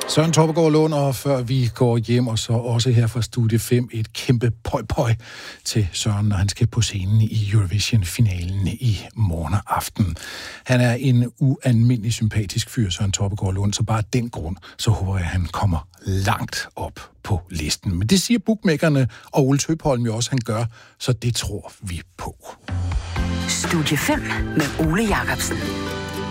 Søren Troppegaard Lund, og før vi går hjem, og så også her fra Studie 5, et kæmpe pøj til Søren, når han skal på scenen i Eurovision-finalen i morgen aften. Han er en ualmindelig sympatisk fyr, Søren Troppegaard Lund, så bare af den grund, så håber jeg, at han kommer langt op på listen. Men det siger bookmakerne, og Ole Tøpholm jo også, han gør, så det tror vi på. Studie 5 med Ole Jacobsen.